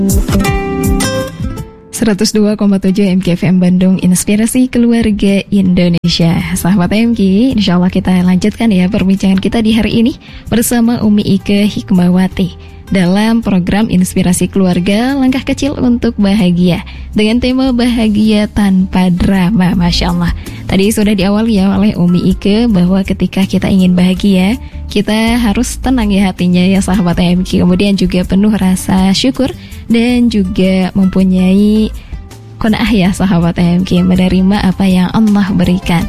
102,7 MKFM Bandung, Inspirasi Keluarga Indonesia. Sahabat MK, insya Allah kita lanjutkan ya perbincangan kita di hari ini bersama Umi Ike Hikmawati dalam program Inspirasi Keluarga, Langkah Kecil untuk Bahagia, dengan tema bahagia tanpa drama. Masya Allah, tadi sudah diawali ya oleh Umi Ike bahwa ketika kita ingin bahagia, kita harus tenang ya hatinya ya sahabat MK. Kemudian juga penuh rasa syukur dan juga mempunyai qanaah ya sahabat MK, menerima apa yang Allah berikan.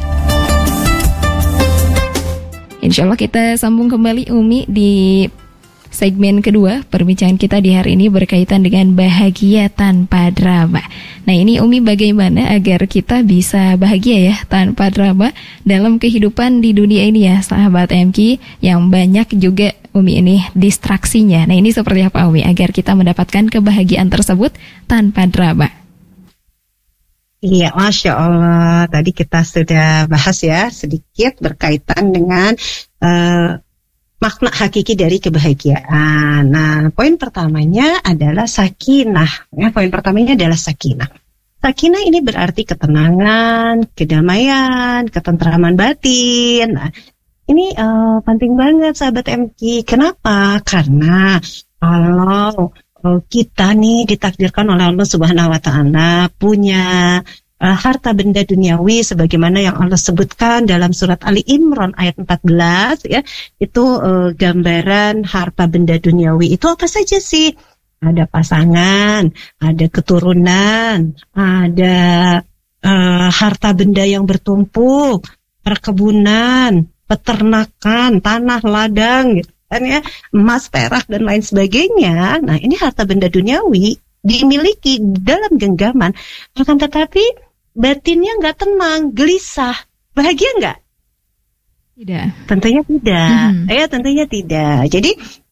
Insya Allah kita sambung kembali Umi di segmen kedua. Perbincangan kita di hari ini berkaitan dengan bahagia tanpa drama. Nah ini Umi, bagaimana agar kita bisa bahagia ya tanpa drama dalam kehidupan di dunia ini ya sahabat MK, yang banyak juga Umi ini distraksinya. Nah ini seperti apa Umi agar kita mendapatkan kebahagiaan tersebut tanpa drama? Iya, Masya Allah. Tadi kita sudah bahas ya sedikit berkaitan dengan makna hakiki dari kebahagiaan. Nah, poin pertamanya adalah sakinah. Ya, poin pertamanya adalah sakinah. Sakinah ini berarti ketenangan, kedamaian, ketentraman batin. Nah, ini penting banget sahabat MK. Kenapa? Karena kalau kita nih ditakdirkan oleh Allah Subhanahu wa Ta'ala punya harta benda duniawi sebagaimana yang Allah sebutkan dalam surat Ali Imran ayat 14 ya, itu gambaran harta benda duniawi itu apa saja sih? Ada pasangan, ada keturunan, ada harta benda yang bertumpuk, perkebunan, peternakan, tanah, ladang gitu kan ya, emas, perak dan lain sebagainya. Nah, ini harta benda duniawi dimiliki dalam genggaman, akan tetapi batinnya nggak tenang, gelisah. Bahagia nggak? Tidak. Tentunya tidak. Ya, tentunya tidak. Jadi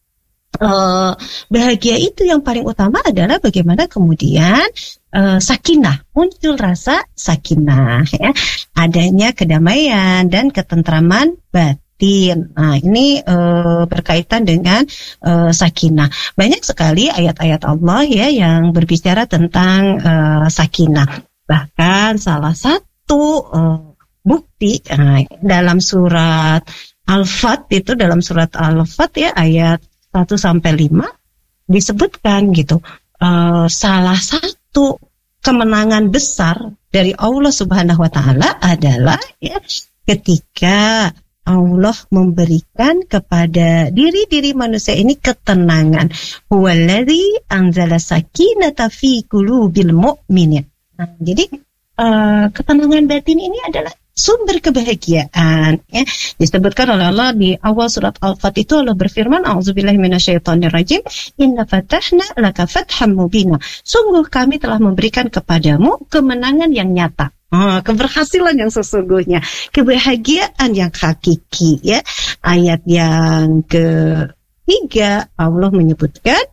bahagia itu yang paling utama adalah bagaimana kemudian sakinah, muncul rasa sakinah ya, adanya kedamaian dan ketentraman batin. Nah, ini berkaitan dengan sakinah. Banyak sekali ayat-ayat Allah ya yang berbicara tentang sakinah. Bahkan salah satu bukti dalam surat Al-Fat itu, dalam surat Al-Fat ya ayat 1-5 disebutkan gitu, salah satu kemenangan besar dari Allah Subhanahu wa Ta'ala adalah ya ketika Allah memberikan kepada diri-diri manusia ini ketenangan. Huwallazi anzala sakinata fi qulubil mu'minin. Nah, jadi ketenangan batin ini adalah sumber kebahagiaan ya. Disebutkan oleh Allah di awal surat Al-Fat itu, Allah berfirman, a'udzubillahi minasyaitonirrajim, inna fatahna laka fatham mubina. Sungguh kami telah memberikan kepadamu kemenangan yang nyata. Keberhasilan yang sesungguhnya, kebahagiaan yang hakiki ya. Ayat yang ketiga Allah menyebutkan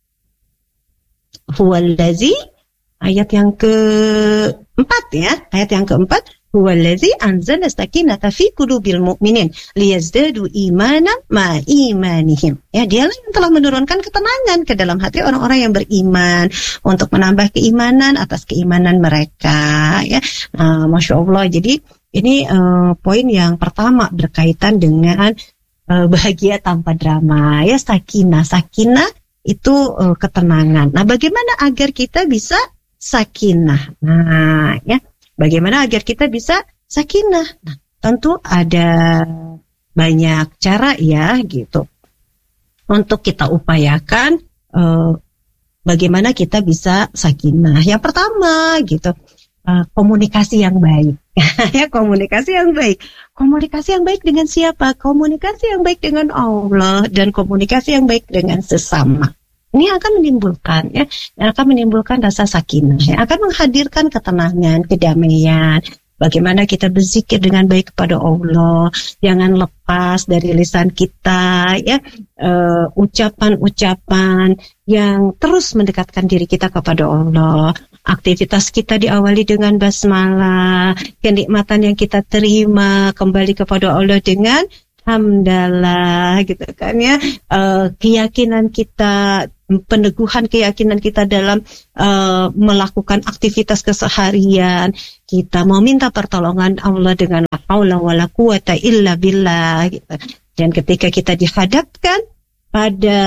huwallazi, ayat yang keempat ya, ayat yang keempat, huwallazi anzala sakinata fi qulubil mu'minin liyazdadu imanan ma imanihim. Ya, dialah yang telah menurunkan ketenangan ke dalam hati orang-orang yang beriman untuk menambah keimanan atas keimanan mereka ya. Masya Allah. Jadi ini poin yang pertama berkaitan dengan bahagia tanpa drama ya, sakinah. Sakinah itu ketenangan. Nah, bagaimana agar kita bisa sakinah? Nah, ya, bagaimana agar kita bisa sakinah? Nah, tentu ada banyak cara ya gitu untuk kita upayakan bagaimana kita bisa sakinah. Yang pertama gitu, komunikasi yang baik. Ya, komunikasi yang baik. Komunikasi yang baik dengan siapa? Komunikasi yang baik dengan Allah dan komunikasi yang baik dengan sesama. Ini akan menimbulkan ya, akan menimbulkan rasa sakinah, ya, akan menghadirkan ketenangan, kedamaian. Bagaimana kita berzikir dengan baik kepada Allah, jangan lepas dari lisan kita ya, ucapan-ucapan yang terus mendekatkan diri kita kepada Allah. Aktivitas kita diawali dengan basmalah, kenikmatan yang kita terima kembali kepada Allah dengan hamdalah gitu kan ya, keyakinan kita peneguhan keyakinan kita dalam melakukan aktivitas keseharian. Kita mau minta pertolongan Allah dengan la haula wala quwata illa billah gitu. Dan ketika kita dihadapkan pada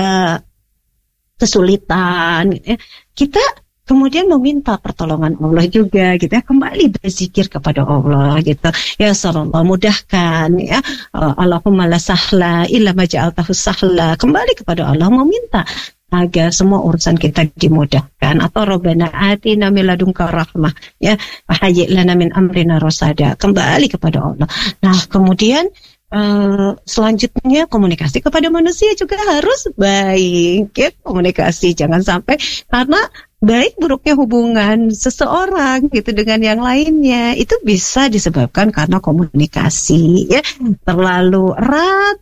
kesulitan gitu ya, kita kemudian meminta pertolongan Allah juga gitu ya, kembali berzikir kepada Allah gitu. Ya Allah mudahkan ya. Allahumma la sahla illa ma ja'altahu sahla. Kembali kepada Allah meminta agar semua urusan kita dimudahkan. Atau Rabbana atina min ladunka rahmah ya, wa hayyi' lana min amrina rasada. Kembali kepada Allah. Nah, kemudian selanjutnya komunikasi kepada manusia juga harus baik ya. Komunikasi jangan sampai karena baik buruknya hubungan seseorang gitu dengan yang lainnya itu bisa disebabkan karena komunikasi ya terlalu erat.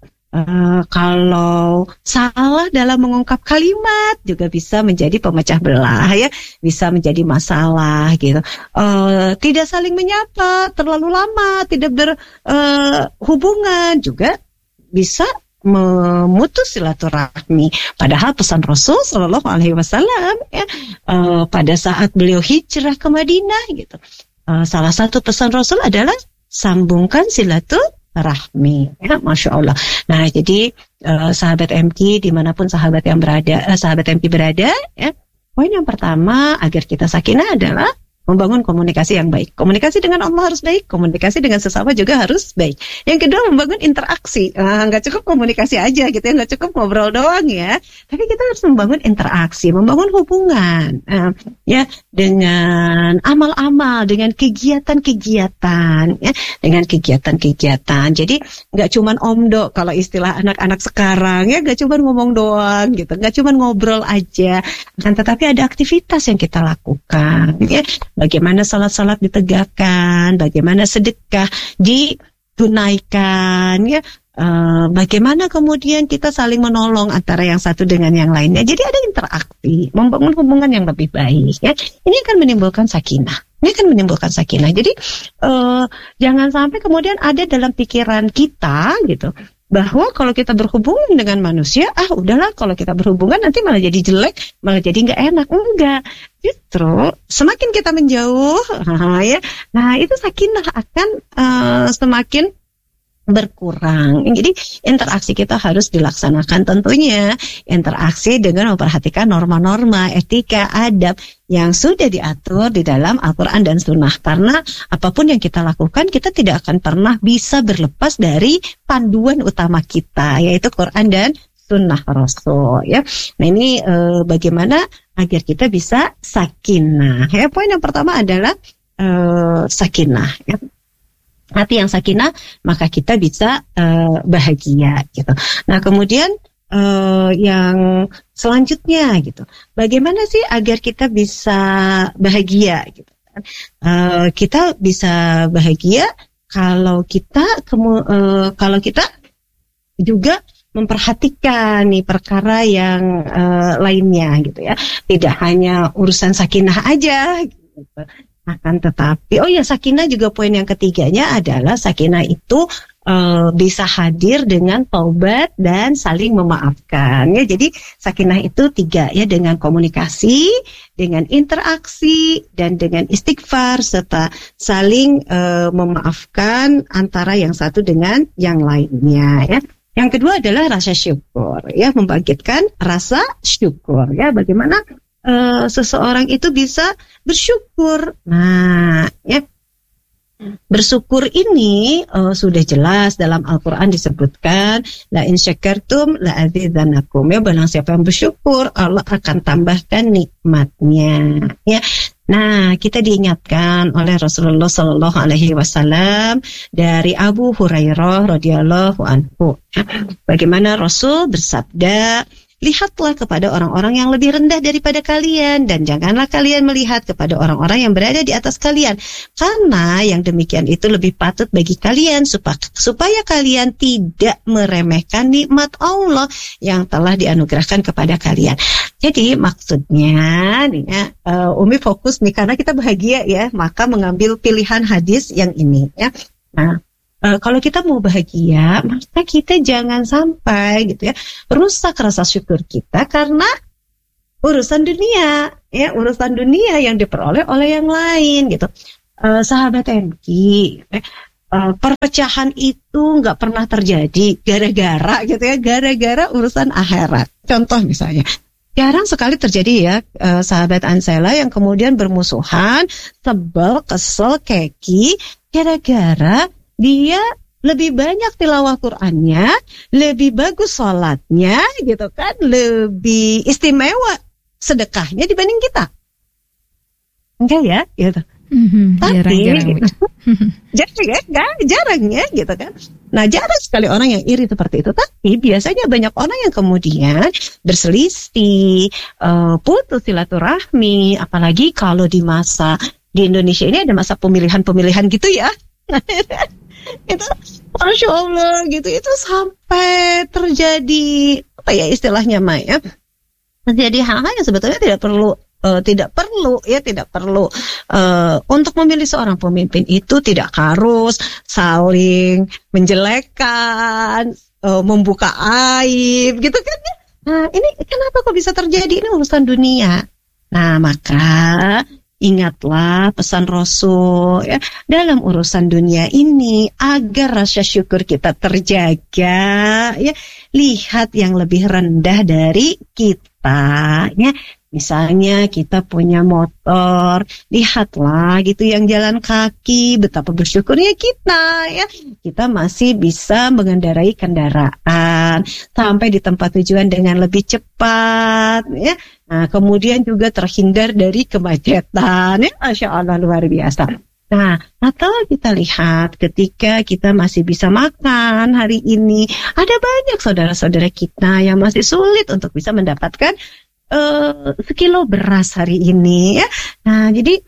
Kalau salah dalam mengungkap kalimat juga bisa menjadi pemecah belah ya, bisa menjadi masalah gitu. Tidak saling menyapa terlalu lama, tidak berhubungan juga bisa memutus silaturahmi. Padahal pesan Rasul Shallallahu Alaihi Wasallam ya, pada saat beliau hijrah ke Madinah gitu, salah satu pesan Rasul adalah sambungkan silaturahmi. Ya, Masya Allah. Nah, jadi sahabat MK dimanapun sahabat MK berada, ya, poin yang pertama agar kita sakinah adalah membangun komunikasi yang baik. Komunikasi dengan Allah harus baik, komunikasi dengan sesama juga harus baik. Yang kedua, membangun interaksi. Nggak cukup komunikasi aja gitu ya, nggak cukup ngobrol doang ya. Tapi kita harus membangun interaksi, membangun hubungan ya dengan amal-amal, dengan kegiatan-kegiatan ya, dengan kegiatan-kegiatan. Jadi nggak cuman omdo kalau istilah anak-anak sekarang ya, nggak cuman ngomong doang gitu, nggak cuman ngobrol aja, kan tetapi ada aktivitas yang kita lakukan ya. Bagaimana salat-salat ditegakkan, bagaimana sedekah ditunaikan, ya, bagaimana kemudian kita saling menolong antara yang satu dengan yang lainnya. Jadi ada interaksi, membangun hubungan yang lebih baik. Ya. Ini akan menimbulkan sakinah. Jadi jangan sampai kemudian ada dalam pikiran kita gitu, bahwa kalau kita berhubungan dengan manusia, udahlah kalau kita berhubungan nanti malah jadi jelek, malah jadi nggak enak. Enggak, justru semakin kita menjauh, ya, nah itu sakinah akan semakin berkurang. Jadi interaksi kita harus dilaksanakan, tentunya interaksi dengan memperhatikan norma-norma, etika, adab yang sudah diatur di dalam Al-Quran dan Sunnah. Karena apapun yang kita lakukan, kita tidak akan pernah bisa berlepas dari panduan utama kita, yaitu Quran dan Sunnah Rasul. Ya, nah ini bagaimana agar kita bisa sakinah. Ya, poin yang pertama adalah sakinah. Ya. Hati yang sakinah, maka kita bisa bahagia gitu. Nah, kemudian yang selanjutnya gitu, bagaimana sih agar kita bisa bahagia gitu? Kita bisa bahagia kalau kita juga memperhatikan nih perkara yang lainnya gitu ya. Tidak hanya urusan sakinah aja gitu. Akan tetapi, sakinah juga poin yang ketiganya adalah sakinah itu bisa hadir dengan taubat dan saling memaafkan. Ya, jadi sakinah itu tiga ya, dengan komunikasi, dengan interaksi, dan dengan istighfar serta saling memaafkan antara yang satu dengan yang lainnya. Ya. Yang kedua adalah rasa syukur, ya, membangkitkan rasa syukur. Ya, bagaimana seseorang itu bisa bersyukur. Nah, ya, bersyukur ini sudah jelas dalam Al-Quran disebutkan, la in syakartum la azidannakum. Ya, barang siapa yang bersyukur, Allah akan tambahkan nikmatnya. Ya. Nah, kita diingatkan oleh Rasulullah Sallallahu Alaihi Wasallam dari Abu Hurairah radhiyallahu anhu. Bagaimana Rasul bersabda, lihatlah kepada orang-orang yang lebih rendah daripada kalian, dan janganlah kalian melihat kepada orang-orang yang berada di atas kalian, karena yang demikian itu lebih patut bagi kalian supaya kalian tidak meremehkan nikmat Allah yang telah dianugerahkan kepada kalian. Jadi maksudnya nih, Umi fokus nih, karena kita bahagia ya, maka mengambil pilihan hadis yang ini ya. Nah, kalau kita mau bahagia, maka kita jangan sampai gitu ya rusak rasa syukur kita karena urusan dunia, ya urusan dunia yang diperoleh oleh yang lain gitu. Sahabat MK, perpecahan itu nggak pernah terjadi gara-gara gitu ya, gara-gara urusan akhirat. Contoh misalnya, jarang sekali terjadi ya sahabat Ansela yang kemudian bermusuhan, sebel, kesel, keki, gara-gara dia lebih banyak tilawah Qur'annya, lebih bagus sholatnya gitu kan, lebih istimewa sedekahnya dibanding kita. Enggak ya gitu. Tapi jarang ya gitu kan. Nah, jarang sekali orang yang iri seperti itu. Tapi biasanya banyak orang yang kemudian berselisih, putus silaturahmi. Apalagi kalau di Indonesia ini ada masa pemilihan gitu ya. Itu Masya Allah gitu. Itu sampai terjadi apa ya istilahnya Maya, terjadi hal-hal yang sebetulnya tidak perlu untuk memilih seorang pemimpin itu tidak harus saling menjelekkan, membuka aib gitu kan. Nah, ini kenapa kok bisa terjadi? Ini urusan dunia. Nah, maka ingatlah pesan Rasul ya, dalam urusan dunia ini agar rasa syukur kita terjaga ya, lihat yang lebih rendah dari kita ya. Misalnya kita punya motor, lihatlah gitu yang jalan kaki, betapa bersyukurnya kita ya. Kita masih bisa mengendarai kendaraan sampai di tempat tujuan dengan lebih cepat ya. Nah, kemudian juga terhindar dari kemacetan ya. Masya Allah, luar biasa. Nah, atau kita lihat ketika kita masih bisa makan hari ini, ada banyak saudara-saudara kita yang masih sulit untuk bisa mendapatkan sekilo beras hari ini ya. Nah, jadi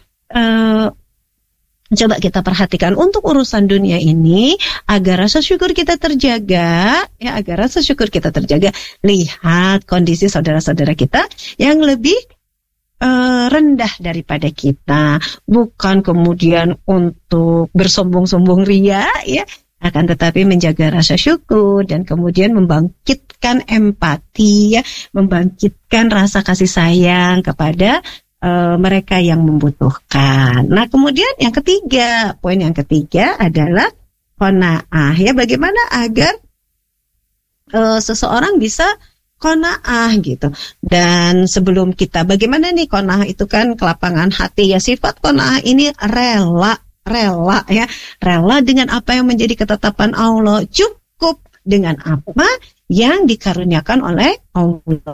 coba kita perhatikan untuk urusan dunia ini agar rasa syukur kita terjaga ya, agar rasa syukur kita terjaga. Lihat kondisi saudara-saudara kita yang lebih rendah daripada kita, bukan kemudian untuk bersombong-sombong ria ya, akan tetapi menjaga rasa syukur dan kemudian membangkitkan empati ya, membangkitkan rasa kasih sayang kepada mereka yang membutuhkan. Nah, kemudian yang ketiga, poin yang ketiga adalah qanaah ya, bagaimana agar seseorang bisa qanaah gitu. Dan sebelum kita bagaimana nih qanaah itu kan kelapangan hati ya, sifat qanaah ini rela ya, rela dengan apa yang menjadi ketetapan Allah, cukup dengan apa yang dikaruniakan oleh Allah.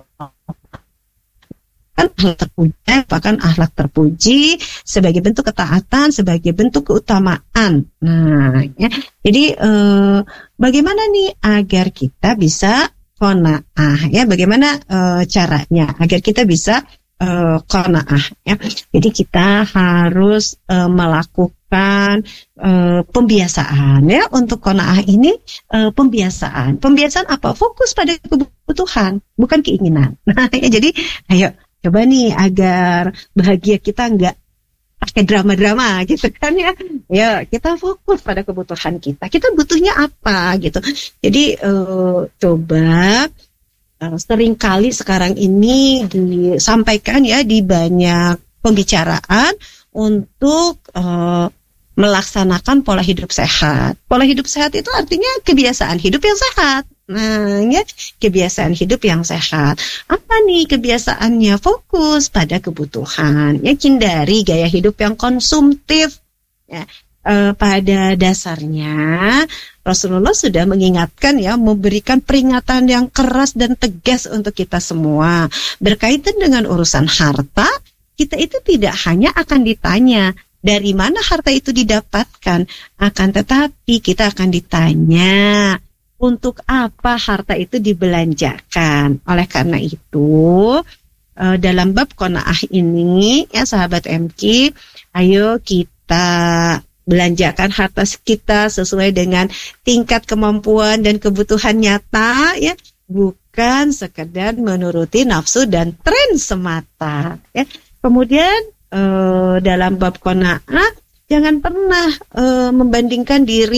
Kan akhlak terpuji, bahkan akhlak terpuji sebagai bentuk ketaatan, sebagai bentuk keutamaan. Nah, ya, jadi bagaimana nih agar kita bisa qanaah ya? Bagaimana caranya agar kita bisa qanaah ya? Jadi kita harus melakukan pembiasaan ya. Untuk qanaah ini pembiasaan apa? Fokus pada kebutuhan, bukan keinginan. Nah, ya, jadi ayo coba nih agar bahagia kita nggak pakai drama-drama gitu kan ya. Ya, kita fokus pada kebutuhan kita. Kita butuhnya apa gitu. Jadi coba seringkali sekarang ini disampaikan ya di banyak pembicaraan untuk melaksanakan pola hidup sehat. Pola hidup sehat itu artinya kebiasaan hidup yang sehat. Nah, ya, kebiasaan hidup yang sehat. Apa nih kebiasaannya? Fokus pada kebutuhan. Ya, hindari gaya hidup yang konsumtif. Ya, pada dasarnya Rasulullah sudah mengingatkan ya, memberikan peringatan yang keras dan tegas untuk kita semua. Berkaitan dengan urusan harta, kita itu tidak hanya akan ditanya dari mana harta itu didapatkan, akan tetapi kita akan ditanya untuk apa harta itu dibelanjakan. Oleh karena itu, dalam bab qanaah ini ya sahabat MK, ayo kita belanjakan harta kita sesuai dengan tingkat kemampuan dan kebutuhan nyata ya, bukan sekedar menuruti nafsu dan tren semata ya. Kemudian dalam bab qanaah jangan pernah membandingkan diri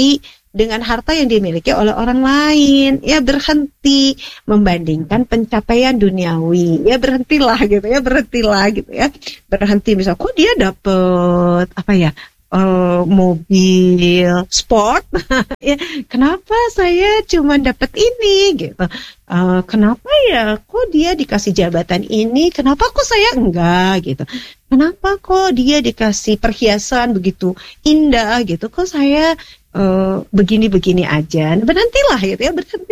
dengan harta yang dimiliki oleh orang lain. Ya, berhenti membandingkan pencapaian duniawi. Ya, berhentilah gitu ya. Berhenti, misal kok dia dapet mobil sport, ya kenapa saya cuma dapat ini gitu. Kenapa ya kok dia dikasih jabatan ini, kenapa kok saya enggak gitu. Kenapa kok dia dikasih perhiasan begitu indah gitu, kok saya begini-begini aja. Berhentilah gitu ya, berhenti